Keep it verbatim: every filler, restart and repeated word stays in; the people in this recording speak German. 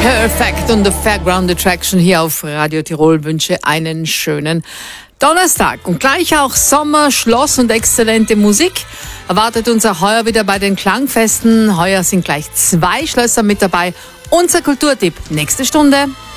Perfect und The Fairground Attraction hier auf Radio Tirol. Wünsche einen schönen Donnerstag und gleich auch Sommer, Schloss und exzellente Musik erwartet uns auch heuer wieder bei den Klangfesten. Heuer sind gleich zwei Schlösser mit dabei. Unser Kulturtipp nächste Stunde.